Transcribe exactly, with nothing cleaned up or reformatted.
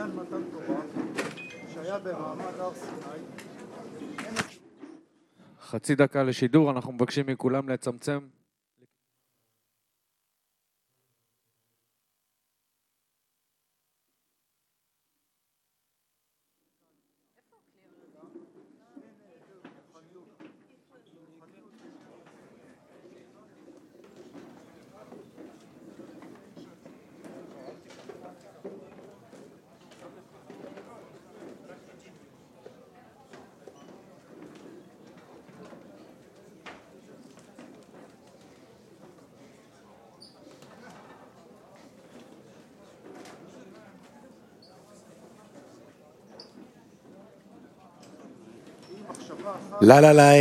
בעניין מתן תורה שהיה במעמד הר סיני. חצי דקה לשידור, אנחנו מבקשים מכולם לצמצם. La la la